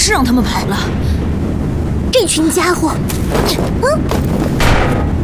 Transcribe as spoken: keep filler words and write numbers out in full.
是让他们跑了。 这群家伙，嗯。